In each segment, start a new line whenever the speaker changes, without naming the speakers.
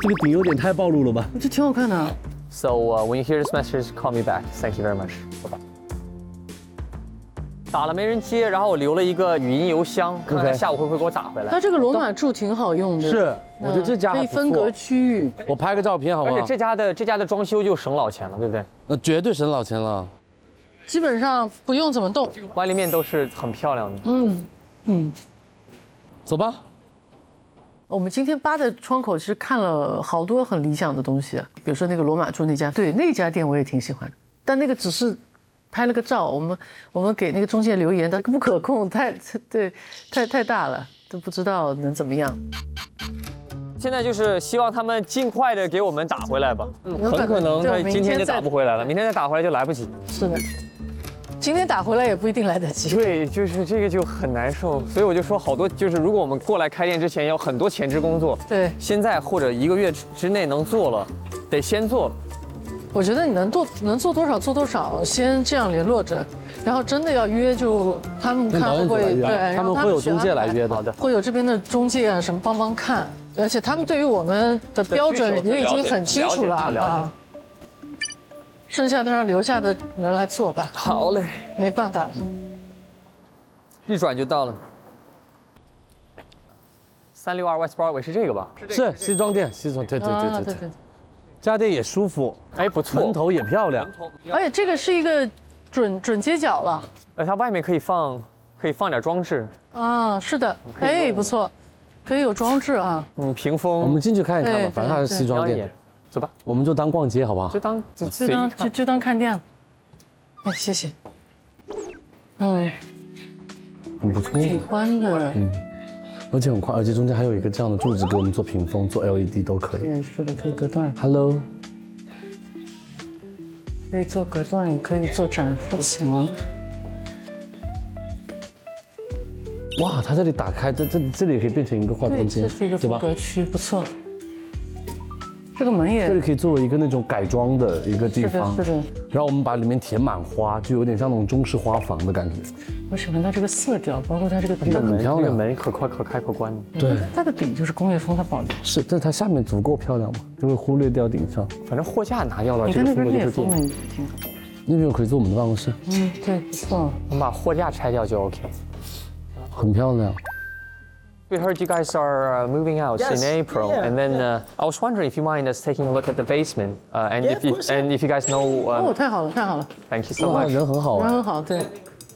这个顶有点太暴露了吧？
这挺好看的啊。
So when you hear this message, call me back. Thank you very much. 拜拜。打了没人接，然后我留了一个语音邮箱，看看下午会不会给我打回来。
它这个罗马柱挺好用的，
是，我觉得这家
可以分隔区域。
我拍个照片好不好？
而且这家的装修就省老钱了，对不对？
绝对省老钱了。
基本上不用怎么动。
外立面都是很漂亮的。
走吧。
我们今天扒的窗口其实看了好多很理想的东西，比如说那个罗马柱那家，对那家店我也挺喜欢的，但那个只是拍了个照，我们给那个中介留言，但不可控，太大了，都不知道能怎么样。
现在就是希望他们尽快的给我们打回来吧，很可能他今天就打不回来了，明天再打回来就来不及。
是的。 今天打回来也不一定来得及。
对，就是这个就很难受，所以我就说好多，就是如果我们过来开店之前有很多前置工作，
对，
现在或者1个月之内能做了，得先做。
我觉得你能做多少做多少，先这样联络着，然后真的要约就他们看会对，
他们会有中介来约的，
会有这边的中介啊什么帮看，而且他们对于我们的标准也已经很清楚了啊。 剩下的让留下的人来做吧。
好嘞，
没办法，
一转就到了。362 West Broadway 是这个吧？
是西装店，西装，对。这家店也舒服，
哎，不错，
门头也漂亮，
而且这个是一个准街角了。
它外面可以放点装置
啊，是的，哎，不错，可以有装置啊。
屏风。
我们进去看一看吧，反正它是西装店。
走吧，
我们就当逛街好不好？
就当看店。哎，谢谢。
很不错。
喜欢的。
而且很快，而且中间还有一个这样的柱子给我们做屏风、做 LED 都可以。
对，是的，可以隔断。
Hello。
可以做隔断，也可以做展示墙。
哇，它这里打开，这里也可以变成一个化妆间，
这是一个分隔区，不错。 这个门也，
这里可以作为一个那种改装的一个地方，
是的。
然后我们把里面填满花，就有点像那种中式花房的感觉。
我喜欢它这个色调，包括它这个底
很漂亮，
门可开可关。
对，
它的底就是工业风，它保留。
是，但是它下面足够漂亮嘛，就会忽略掉顶上。
反正货架拿掉了，
你看那边裂缝也挺好。
那边可以做我们的办公室。
对，不错。
我们把货架拆掉就 OK。
很漂亮。
We heard you guys are moving out in April, and then I was wondering if you mind us taking a look at the basement, and if you guys know.
哦，太好了，太好了。
Thank you so much.
人很好，
人很好，对。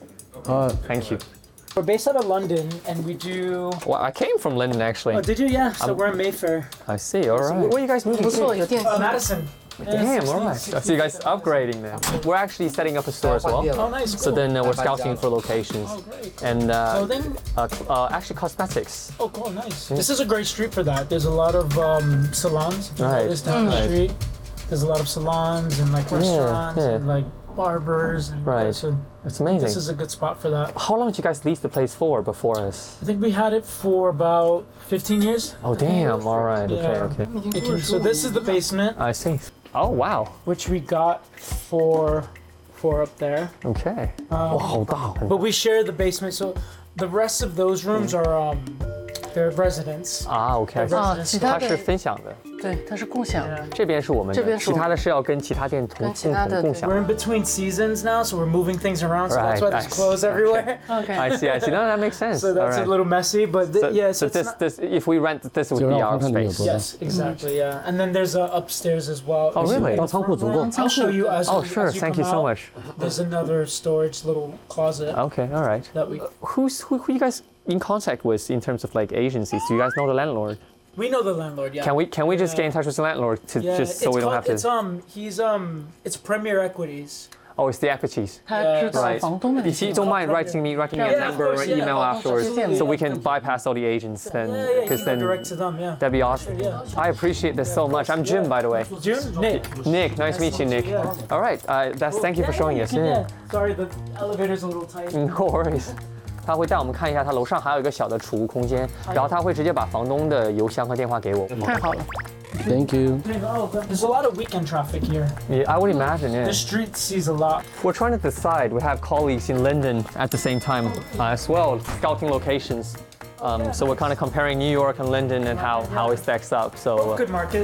Thank you.
We're based out of London, and we do.
Well, I came from London actually.
Oh, did you? Yeah. So we're in Mayfair.
I see. All right. Where are you guys moving
不错，
to?
有电梯。
Madison.
Damn. All right. I see you guys upgrading then. We're actually setting up a store as well.
Oh, nice. Cool.
So then we're scouting for locations.
Oh, great.
And
Clothing?
Actually cosmetics.
Oh, cool. Nice. This is a great street for that. There's a lot of salons.
Right.
This down the street. There's a lot of salons and like restaurants and like barbers. And
Right.
So
It's amazing.
this is a good spot for that.
How long did you guys lease the place for before us?
I think we had it for about 15 years.
Oh damn! All right. Okay.
Yeah.
Okay.
So this is the basement,
I see. Oh wow.
which we got for up there.
Okay.
哇，好大哦！
But we share the basement, so the rest of those rooms are they're residents.
OK.
其他的
它是分享的，
对，它是共享。
这边是我们的，
这边是我们
其他的是要跟其他店共共享。
We're in between seasons now, so we're moving things around. So that's why there's
Right,
clothes everywhere.
OK。
I see. No, that makes sense.
So that's
All
a
right.
little messy, but yeah.
So
it's not-
this, if we rent this would be our space.
Yes, exactly. Yeah, and then there's upstairs as well.
Oh, really?
当仓库足够。
I'll show you as.
Oh,
as
sure.
you
Thank
come
you so
out.
much.
There's another storage little closet
Okay. All right.
that we.
Who you guys in contact with in terms of like agencies? Do you guys know the landlord?
We know the landlord. Yeah.
Can we just get in touch with the landlord to
Yeah,
just so we don't have to?
It's Premier Equities.
Oh, it's the equities.
他知道
Right.
房东的
If you don't mind writing me a
Yeah, of
number or
course, yeah.
email afterwards,
Yeah.
so we can bypass all the agents then,
Yeah,
because
you go
then
direct to them. Yeah.
that'd be awesome.
Yeah.
I appreciate this so much. I'm Jim, by the way.
Jim, Nick.
Nick, nice to meet you, Nick.
Yeah.
All right, thank you for showing us. Yeah.
Sorry, the elevator's a little tight.
No worries. 他会带我们看一下，他楼上还有一个小的储物空间，然后他会直接把房东的邮箱和电话给我。
太好了。
Thank you。
Oh, there's a lot of weekend traffic here.
Yeah, I would imagine. Yeah.
The street sees a lot.
We're trying to decide. We have colleagues in London at the same time as well, scouting locations. So we're kind of comparing New York and London and how it stacks up. So
Good market.